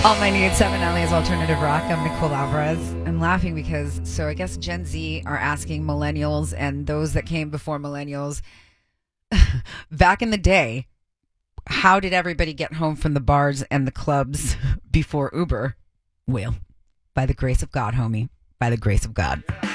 All my needs, 7 LA's alternative rock. I'm Nicole Alvarez. I'm laughing because, I guess Gen Z are asking millennials and those that came before millennials back in the day, how did everybody get home from the bars and the clubs before Uber? Well, by the grace of God, homie. By the grace of God.